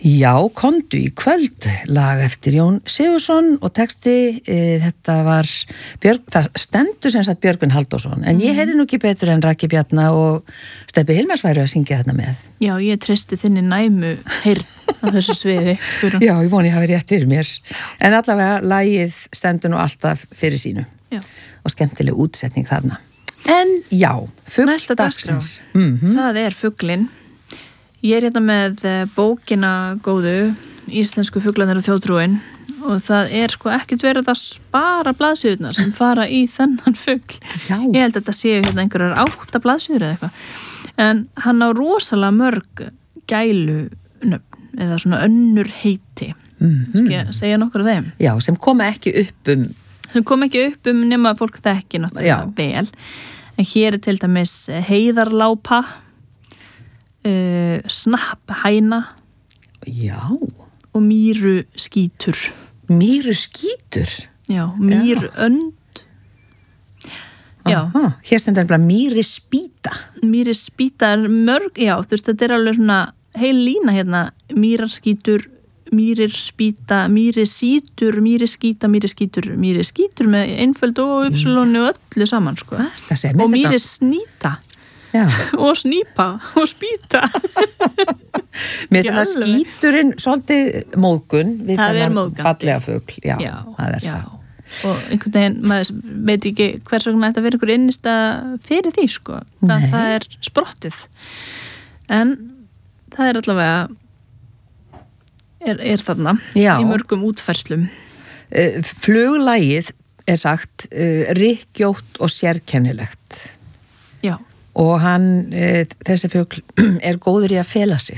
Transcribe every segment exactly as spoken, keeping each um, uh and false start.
Já, komdu í kvöld, lag eftir Jón Sigurðsson og texti, e, þetta var, Björg, það stendur sem sagt Björgvin Halldórsson, en ég heyrði nú ekki betur en Raggi Bjarna og Stebbi Hilmars væru að syngja þarna með. Já, ég treysti þinni næmu heyrn á þessu sviði. Já, ég voni að hafa rétt fyrir mér. En allavega, lagið stendur nú alltaf fyrir sínu. Já. Og skemmtileg útsetning þarna. En já, fugl dagsins. Mm-hmm. Það er fuglinn. Ég er hérna með bókina góðu, Íslensku fuglarnir og þjóðtrúin, og það er sko ekkert verið að spara blaðsíðurnar sem fara í þennan fugl. Já. Ég held að þetta séu hérna einhverjar átta blaðsíður eða eitthvað. En hann á rosalega mörg gælunöfn eða svona önnur heiti. Mm-hmm. Skal ég segja nokkur af þeim? Já, sem koma ekki upp um... Sem kom ekki upp um nema að fólk þekki náttúrulega vel. En hér er til dæmis heiðarlápa, Uh, snapphæna Já og mýru skítur Mýru skítur? Já, mýru önd Já Aha, hér stendur bara mýri spýta Mýri spýta er mörg, já, þú veist, þetta er alveg svona heil lína hérna, mýrar skítur mýrir spýta, mýri sítur mýri skíta, mýri skítur mýri skítur með einföld og uppslónu og öllu saman, sko segja, og mýri snýta Já. og snýpa og spýta Mér finnst það skíturinn svolítið móðgun við þennan fallega fugl já, já, það er já. það og einhvern veginn, maður veit ekki hvers vegna þetta verður einhver innista fyrir því sko, það, það er sprottið en það er allavega er, er þarna já. Í mörgum útfærslum Fluglægið er sagt rykkjótt og sérkennilegt Já og hann, e, þessi fugl er góður í að fela sig.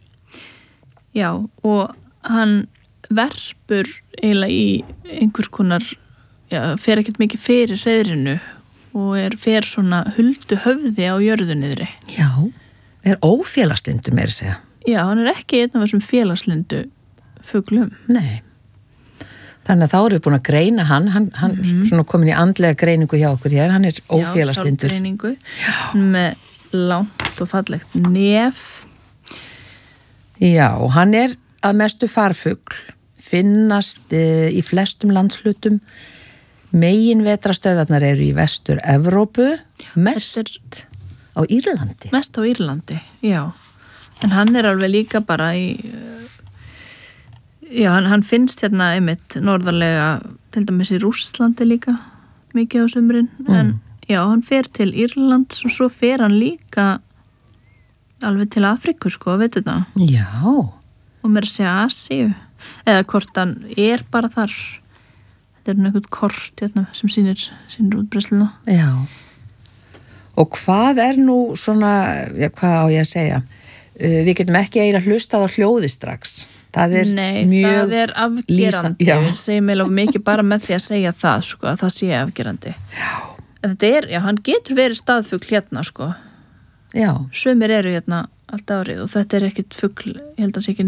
Já, og hann verpur eiginlega í einhvers konar, já, fer ekkert mikið fyrir hreiðrinu og er fer svona huldu höfði á jörðuniðri. Já, er ófélagslindur meira segja. Já, hann er ekki einn af þessum félagslindu fuglum. Nei. Þannig að þá erum við búin að greina hann, hann, hann mm-hmm. svona komin í andlega greiningu hjá okkur hér, hann er ófélagslindur. Já, sálgreiningu, með langt og fallegt nef. Já, og hann er að mestu farfugl, finnast e, í flestum landslutum, megin vetrastöðarnar eru í vestur Evrópu, mest er, á Írlandi. Mest á Írlandi, já. En hann er alveg líka bara í... Já, hann, hann finnst hérna einmitt norðarlega, til dæmis í Rússlandi líka, mikið á sumrin, mm. en já, hann fer til Írland og svo fer hann líka alveg til Afríku, sko, veitu það? Já. Og mér sé Asíu, eða hvort hann er bara þar. Þetta er einhvern kort hérna sem sýnir, sýnir útbreiðsluna. Já. Og hvað er nú svona, já, hvað á ég að segja? Uh, við getum ekki eiginlega hlustað á hljóði strax. Það er Nei, mjög það er afgerandi við segjum meila mikið bara með því að segja það sko, að það sé afgerandi já. En þetta er, já, hann getur verið staðfugl hérna sko já. Sumir eru hérna allt árið og þetta er ekkit fugl, ég held að sé ekki